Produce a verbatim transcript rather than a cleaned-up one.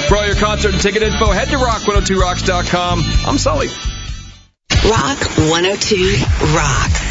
For all your concert and ticket info, head to rock one oh two rocks dot com. I'm Sully. Rock one oh two Rocks.